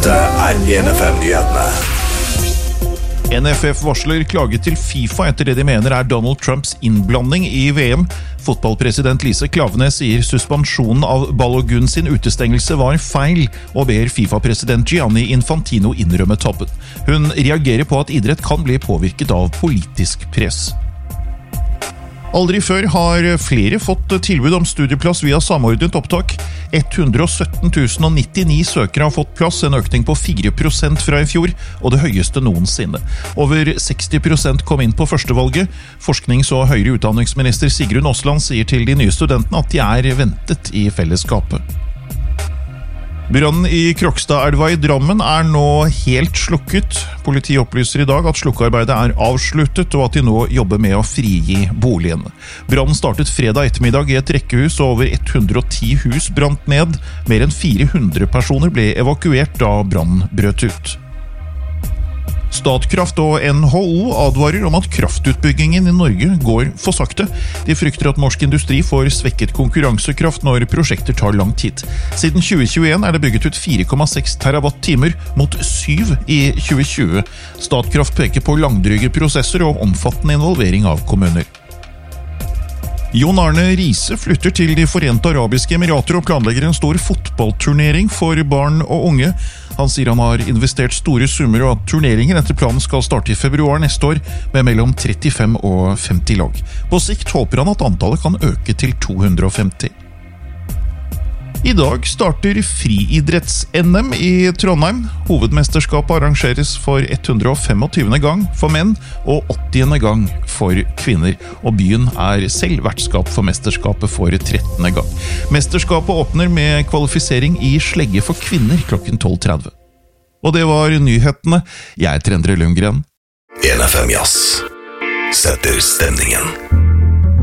Dette NFM-nyhetene. NFF varsler klage til FIFA etter det de mener Donald Trumps innblanding i VM. Fotballpresident Lise Klaveness sier suspensjonen av Balogun sin utestengelse var feil, og ber FIFA-president Gianni Infantino innrømme tabben. Hun reagerer på at idrett kan bli påvirket av politisk press. Aldri før har flere fått tilbud om studieplass via samordnet opptak. 117 099 søkere har fått plass, en økning på 4% fra i fjor, og det høyeste noensinne. Over 60% kom inn på førstevalget. Forsknings- og høyere utdanningsminister Sigrun Osland sier til de nye studentene at de ventet i fellesskapet. Brannen i Krokstadelva i Drammen nå helt slukket. Politiet opplyser i dag at slukkearbeidet avsluttet, og at de nå jobber med å frigi boligene. Brannen startet fredag ettermiddag i et rekkehus, og over 110 hus brant ned. Mer enn 400 personer ble evakuert da brannen brøt ut. Statkraft og NHO advarer om at kraftutbyggingen i Norge går for sakte. De frykter at norsk industri får svekket konkurransekraft når prosjekter tar lang tid. Siden 2021 det bygget ut 4,6 terawatt-timer mot 7 i 2020. Statkraft peker på langdryge prosesser og omfattende involvering av kommuner. Jon Arne Riise flytter til de Forente Arabiske Emirater og planlegger en stor fotballturnering for barn og unge. Han sier han har investert store summer, og at turneringen etter planen skal starte i februar neste år med mellom 35 og 50 lag. På sikt håper han at antallet kan øke til 250. I dag starter friidretts-NM i Trondheim. Hovedmesterskapet arrangeres for 125. gang for menn og 80. gang for kvinner. Og byen selv vertskap for mesterskapet for 13. gang. Mesterskapet åpner med kvalifisering i slegge for kvinner klokken 12:30. Og det var nyhetene. Jeg heter Endre Lundgren. NFM Jazz setter stemningen.